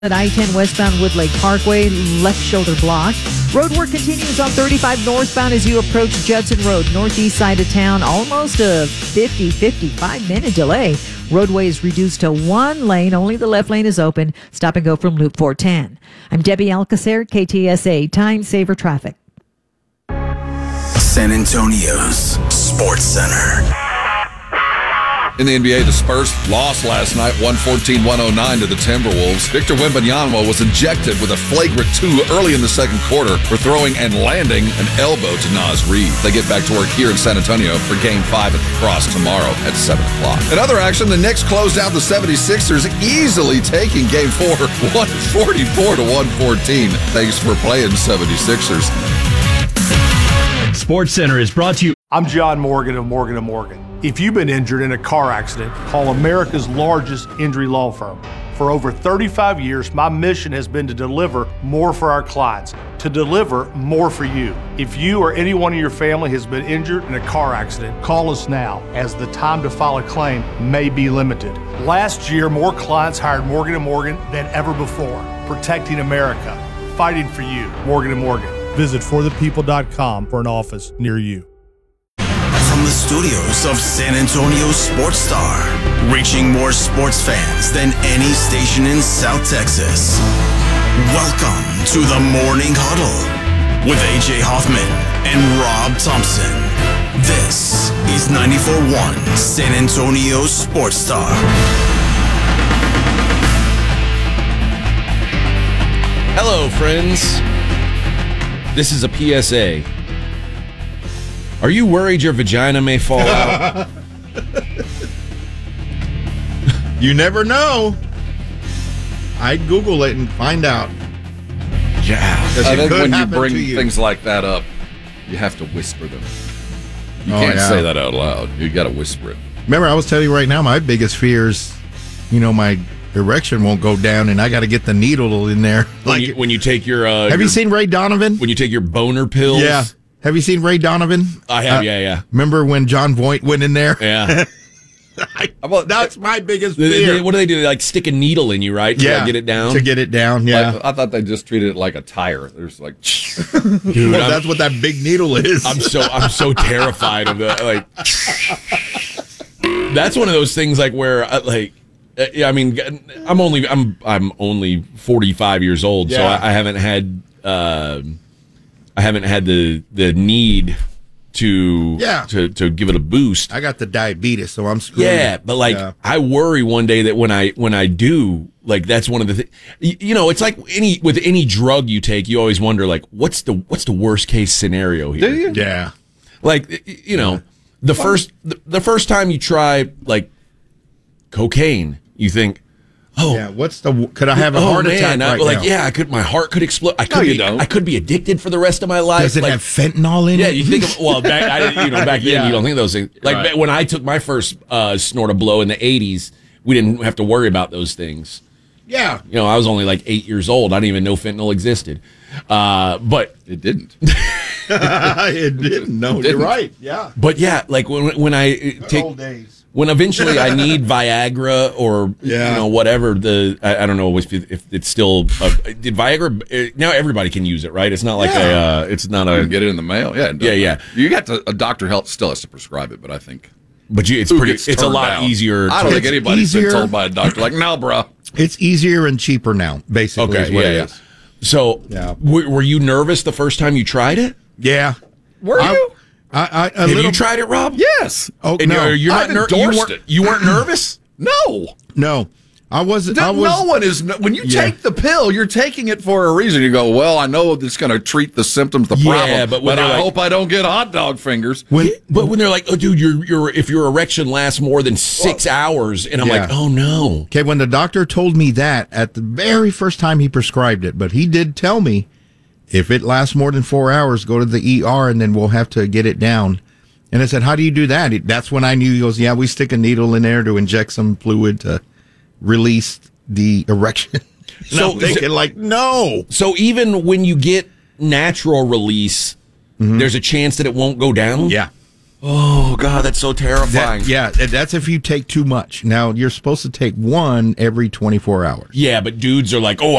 At I-10 westbound Woodlake Parkway, left shoulder blocked. Road work continues on 35 northbound as you approach Judson Road, northeast side of town. Almost a 55-minute delay. Roadway is reduced to one lane. Only the left lane is open. Stop and go from Loop 410. I'm Debbie Alcacer, KTSA Time Saver Traffic. San Antonio's Sports Center. In the NBA, the Spurs lost last night, 114-109 to the Timberwolves. Victor Wembanyama was ejected with a flagrant 2 early in the second quarter for throwing and landing an elbow to Naz Reid. They get back to work here in San Antonio for Game 5 at the Cross tomorrow at 7 o'clock. In other action, the Knicks closed out the 76ers, easily taking Game 4, 144-114. Thanks for playing, 76ers. Sports Center is brought to you. I'm John Morgan of Morgan & Morgan. If you've been injured in a car accident, call America's largest injury law firm. For over 35 years, my mission has been to deliver more for our clients, to deliver more for you. If you or anyone in your family has been injured in a car accident, call us now, as the time to file a claim may be limited. Last year, more clients hired Morgan & Morgan than ever before, protecting America, fighting for you. Morgan & Morgan. Visit forthepeople.com for an office near you. From the studios of San Antonio Sports Star, reaching more sports fans than any station in South Texas. Welcome to the Morning Huddle with AJ Hoffman and Rob Thompson. This is 94.1 San Antonio Sports Star. Hello, friends. This is a PSA. Are you worried your vagina may fall out? You never know. I'd Google it and find out. Yeah. I think when you bring things like that up, you have to whisper them. You can't say that out loud. You got to whisper it. Remember, I was telling you right now, my biggest fear is, my erection won't go down, and I got to get the needle in there. When you take your... have you seen Ray Donovan? When you take your boner pills? Yeah. Have you seen Ray Donovan? I have, yeah. Remember when John Voight went in there? Yeah. That's my biggest fear. What do? They like stick a needle in you, right? To get it down? To get it down, yeah. I thought they just treated it like a tire. There's like... Dude, that's what that big needle is. I'm so terrified of that. Like, that's one of those things where I'm only 45 years old, so I haven't had the need to give it a boost. I got the diabetes, so I'm screwed. Yeah, but I worry one day that when I do, that's one of the things. It's like with any drug you take, you always wonder what's the worst case scenario here? Do you? Yeah. The first time you try cocaine, you think, could I have a heart attack now? My heart could explode. I could be addicted for the rest of my life. Does it have fentanyl in it? Yeah, you think back then you don't think those things. When I took my first snort of blow in the 80s, we didn't have to worry about those things. Yeah. I was only 8 years old. I didn't even know fentanyl existed. But it didn't. It didn't. No, you're right. Yeah. But when I take old days. When eventually I need Viagra or whatever I don't know if it's still did Viagra now everybody can use it, right? It's not it's not you can get it in the mail. Yeah. You got to a doctor still has to prescribe it, but I think it's a lot easier. I don't think anybody's been told by a doctor no, bro. It's easier and cheaper now, basically. Okay, is what it is. So, were you nervous the first time you tried it? Yeah. Were you? Have you tried it, Rob? Yes. Oh, and no. You're not you weren't nervous? No. I wasn't. No one is. When you take the pill, you're taking it for a reason. You go, well, I know it's going to treat the symptoms, the problem, but I hope I don't get hot dog fingers. But when they're like, oh, dude, if your erection lasts more than 6 hours, and I'm like, oh, no. Okay, when the doctor told me that at the very first time he prescribed it, but he did tell me, if it lasts more than 4 hours, go to the ER, and then we'll have to get it down. And I said, how do you do that? That's when I knew. He goes, we stick a needle in there to inject some fluid to release the erection. So I'm thinking no. So even when you get natural release, there's a chance that it won't go down? Yeah. Oh, God, that's so terrifying. That's if you take too much. Now, you're supposed to take one every 24 hours. Yeah, but dudes are like, oh,